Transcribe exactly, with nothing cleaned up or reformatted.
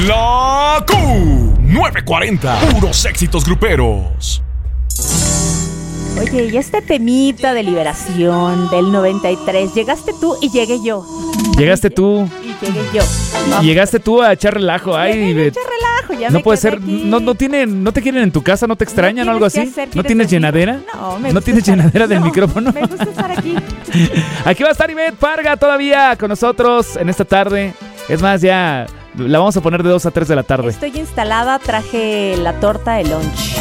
La Q novecientos cuarenta, puros éxitos gruperos. Oye, y este temita de Liberación del noventa y tres, llegaste tú y llegué yo. Llegaste tú. Y llegué yo. Y llegaste tú a echar relajo. Ay, Llegué a echar relajo, ya no me puede quedé ser. aquí. No, no, tienen, ¿No te quieren en tu casa? ¿No te extrañan o No algo tienes así? que hacer, ¿No ¿quieres tienes decir? llenadera? No, me ¿No gusta tienes estar- llenadera del no, micrófono? Me gusta estar aquí. Aquí va a estar Ivette Parga todavía con nosotros en esta tarde. Es más, ya la vamos a poner de dos a tres de la tarde. Estoy instalada, traje la torta, el lunch.